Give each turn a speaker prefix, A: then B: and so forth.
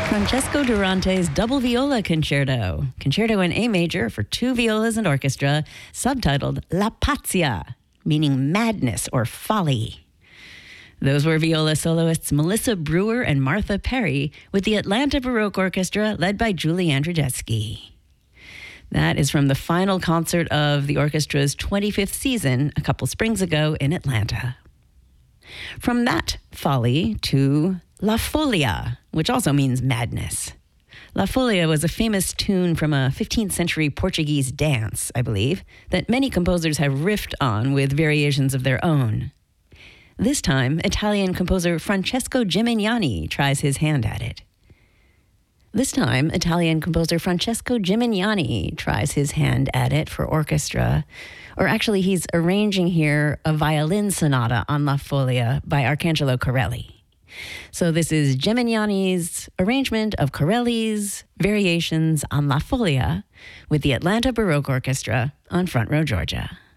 A: Francesco Durante's Double Viola Concerto. Concerto in A major for 2 violas and orchestra, subtitled La Pazzia, meaning madness or folly. Those were viola soloists Melissa Brewer and Martha Perry with the Atlanta Baroque Orchestra led by Julie Andrzejewski. That is from the final concert of the orchestra's 25th season a couple springs ago in Atlanta. From that folly to La Folia, which also means madness. La Folia was a famous tune from a 15th century Portuguese dance, I believe, that many composers have riffed on with variations of their own. This time, Italian composer Francesco Gimignani tries his hand at it. For orchestra. Or actually, he's arranging here a violin sonata on La Folia by Arcangelo Corelli. So this is Gimignani's arrangement of Corelli's variations on La Folia with the Atlanta Baroque Orchestra on Front Row Georgia.